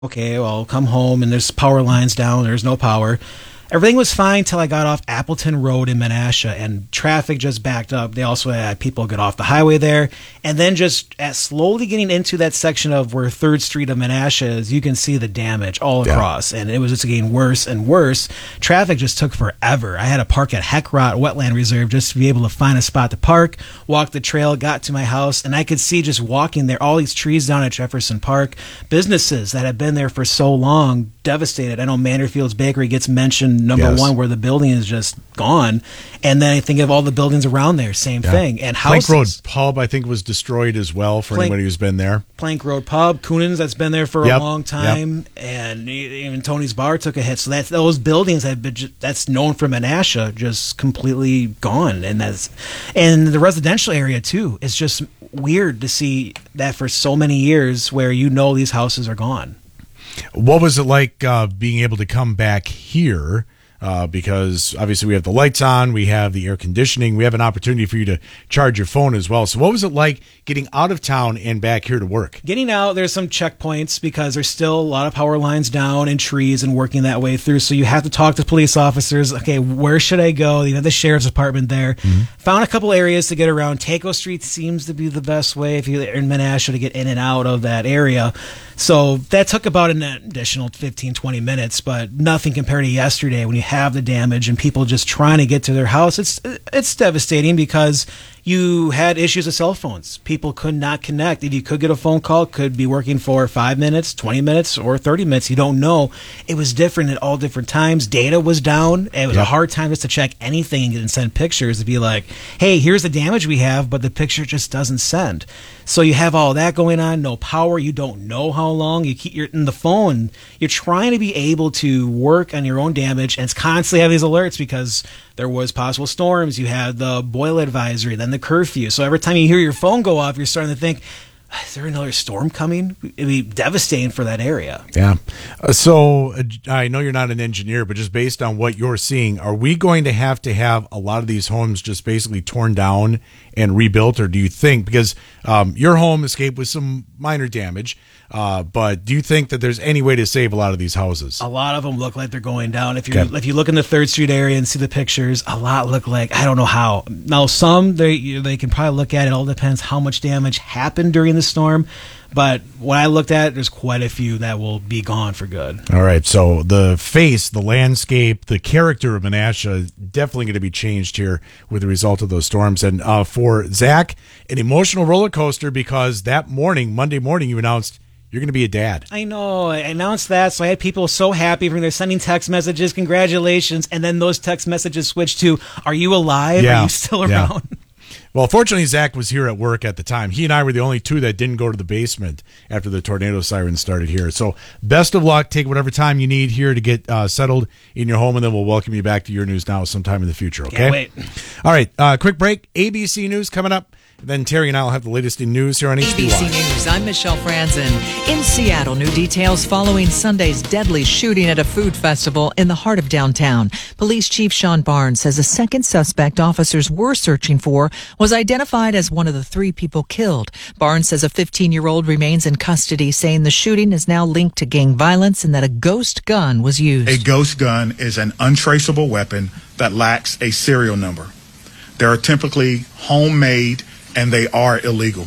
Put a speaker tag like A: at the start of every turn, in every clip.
A: Okay, well, come home and there's power lines down. There's no power. Everything was fine till I got off Appleton Road in Menasha, and traffic just backed up. They also had people get off the highway there. And then just slowly getting into that section of where 3rd Street of Menasha is, you can see the damage all across. And it was just getting worse and worse. Traffic just took forever. I had to park at Heckrot Wetland Reserve just to be able to find a spot to park, walk the trail, got to my house, and I could see just walking there, all these trees down at Jefferson Park, businesses that had been there for so long, devastated. I know Manderfield's Bakery gets mentioned number one, where the building is just gone. And then I think of all the buildings around there, same thing. And houses.
B: Plank Road Pub, I think, was destroyed as well for anybody who's been there.
A: Plank Road Pub, Coonan's, that's been there for a long time. And even Tony's Bar took a hit. So those buildings have been that's known for Menasha just completely gone. And the residential area too. It's just weird to see that for so many years where these houses are gone.
B: What was it like being able to come back here? Because obviously we have the lights on, we have the air conditioning, we have an opportunity for you to charge your phone as well. So what was it like getting out of town and back here to work? Getting
A: out, there's some checkpoints because there's still a lot of power lines down and trees and working that way through. So you have to talk to police officers. Okay, where should I go? You have the sheriff's department there. Mm-hmm. Found a couple areas to get around. Taco Street seems to be the best way if you're in Menasha to get in and out of that area. So that took about an additional 15, 20 minutes, but nothing compared to yesterday when you have the damage and people just trying to get to their house. It's devastating because you had issues with cell phones. People could not connect. If you could get a phone call, it could be working for 5 minutes, 20 minutes, or 30 minutes. You don't know. It was different at all different times. Data was down. It was a hard time just to check anything and send pictures to be like, hey, here's the damage we have, but the picture just doesn't send. So you have all that going on, no power. You don't know how long. You're in the phone. You're trying to be able to work on your own damage, and it's constantly have these alerts because there was possible storms. You had the boil advisory, then the curfew. So every time you hear your phone go off, you're starting to think, is there another storm coming? It'd be devastating for that area.
B: Yeah. So I know you're not an engineer, but just based on what you're seeing, are we going to have a lot of these homes just basically torn down and rebuilt? Or do you think, because your home escaped with some minor damage, but do you think that there's any way to save a lot of these houses?
A: A lot of them look like they're going down. If you look in the 3rd Street area and see the pictures, a lot look like, I don't know how. Now, some, they can probably look at it. It all depends how much damage happened during the storm. But when I looked at it, there's quite a few that will be gone for good.
B: All right. So the face, the landscape, the character of Menasha definitely going to be changed here with the result of those storms. And for Zach, an emotional roller coaster because that morning, Monday morning, you announced you're going to be a dad.
A: I know. I announced that, so I had people so happy from there sending text messages, congratulations, and then those text messages switched to, are you alive?
B: Yeah.
A: Are you still around?
B: Yeah. Well, fortunately, Zach was here at work at the time. He and I were the only two that didn't go to the basement after the tornado siren started here. So best of luck. Take whatever time you need here to get settled in your home, and then we'll welcome you back to Your News Now sometime in the future, okay?
A: Can't wait.
B: All right, quick break. ABC News coming up. Then Terry and I will have the latest in news here on HBY.
C: ABC News, I'm Michelle Franzen. In Seattle, new details following Sunday's deadly shooting at a food festival in the heart of downtown. Police Chief Sean Barnes says a second suspect officers were searching for was identified as one of the 3 people killed. Barnes says a 15-year-old remains in custody, saying the shooting is now linked to gang violence and that a ghost gun was used.
D: A ghost gun is an untraceable weapon that lacks a serial number. They are typically homemade and they are illegal.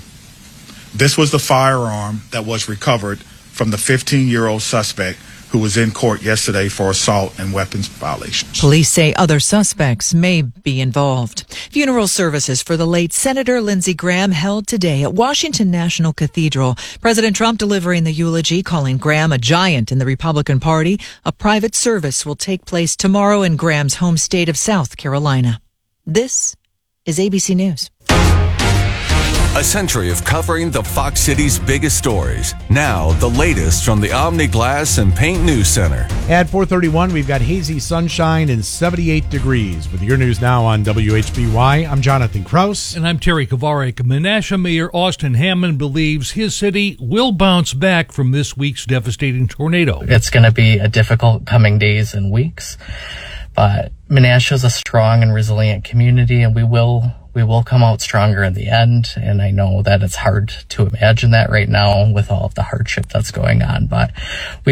D: This was the firearm that was recovered from the 15-year-old suspect who was in court yesterday for assault and weapons violations.
C: Police say other suspects may be involved. Funeral services for the late Senator Lindsey Graham held today at Washington National Cathedral. President Trump delivering the eulogy, calling Graham a giant in the Republican Party. A private service will take place tomorrow in Graham's home state of South Carolina. This is ABC News.
E: A century of covering the Fox City's biggest stories. Now, the latest from the Omni Glass and Paint News Center.
B: At 4:31, we've got hazy sunshine and 78 degrees. With Your News Now on WHBY, I'm Jonathan Kraus.
F: And I'm Terry Kovarik. Menasha Mayor Austin Hammond believes his city will bounce back from this week's devastating tornado.
G: It's going to be a difficult coming days and weeks, but Menasha is a strong and resilient community, and we will we will come out stronger in the end. And I know that it's hard to imagine that right now with all of the hardship that's going on, but we